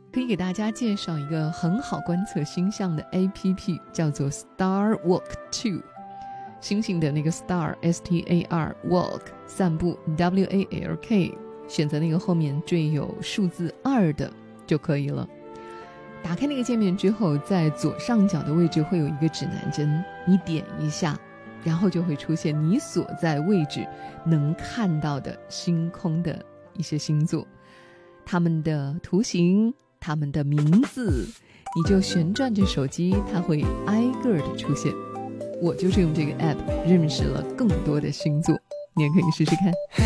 可以给大家介绍一个很好观测星象的 APP， 叫做 Star Walk 2， 星星的那个 Star S-T-A-R Walk 散步 W-A-L-K， 选择那个后面缀有数字2的就可以了。打开那个界面之后，在左上角的位置会有一个指南针，你点一下，然后就会出现你所在位置能看到的星空的一些星座，它们的图形，它们的名字，你就旋转着手机，它会挨个的出现。我就是用这个 app 认识了更多的星座，你也可以试试看。